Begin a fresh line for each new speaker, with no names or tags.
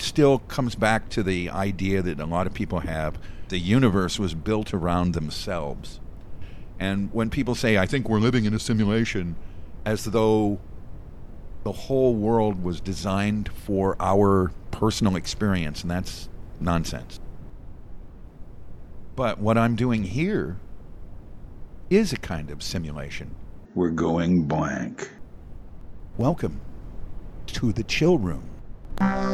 still comes back to the idea that a lot of people have. The universe was built around themselves. And when people say, I think we're living in a simulation, as though the whole world was designed for our personal experience, and that's nonsense. But what I'm doing here is a kind of simulation.
We're going blank.
Welcome to the chill room.